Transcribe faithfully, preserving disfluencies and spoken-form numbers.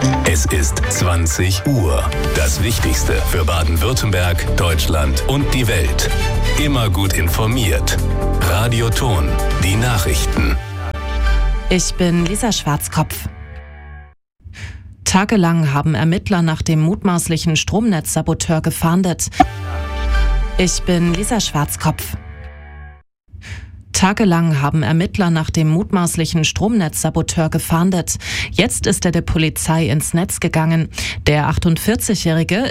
Es ist zwanzig Uhr. Das Wichtigste für Baden-Württemberg, Deutschland und die Welt. Immer gut informiert. Radio Thon, die Nachrichten. Ich bin Lisa Schwarzkopf. Tagelang haben Ermittler nach dem mutmaßlichen Stromnetzsaboteur gefahndet. Ich bin Lisa Schwarzkopf. Tagelang haben Ermittler nach dem mutmaßlichen Stromnetzsaboteur gefahndet. Jetzt ist er der Polizei ins Netz gegangen. Der achtundvierzigjährige